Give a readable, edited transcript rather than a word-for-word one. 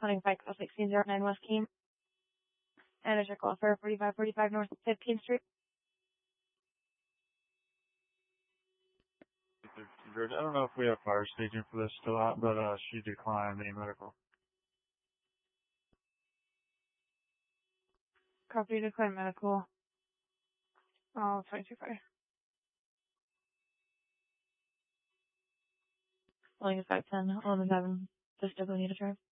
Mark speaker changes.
Speaker 1: Hunting Pike 1609 West Keene. And a check call for 4545 North 15th Street.
Speaker 2: I don't know if we have fire staging for this still out, but she declined the medical.
Speaker 1: Copy, decline medical. 22-5. Willing 510, 11-7. Just need to drive.